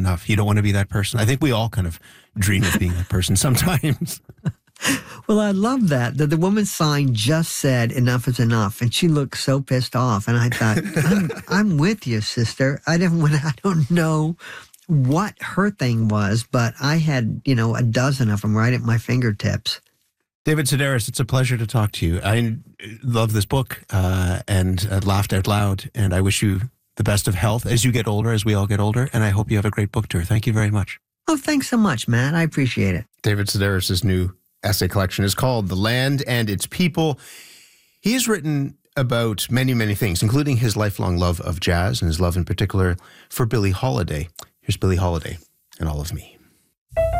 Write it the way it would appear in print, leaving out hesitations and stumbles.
enough. You don't want to be that person. I think we all kind of dream of being that person sometimes. Well, I love that the woman's sign just said enough is enough, and she looked so pissed off. And I thought, I'm with you, sister. I don't know what her thing was, but I had, a dozen of them right at my fingertips. David Sedaris, it's a pleasure to talk to you. I love this book and laughed out loud, and I wish you the best of health as you get older, as we all get older, and I hope you have a great book tour. Thank you very much. Oh, thanks so much, Matt. I appreciate it. David Sedaris' new essay collection is called The Land and Its People. He has written about many, many things, including his lifelong love of jazz and his love in particular for Billie Holiday. Here's Billie Holiday and All of Me.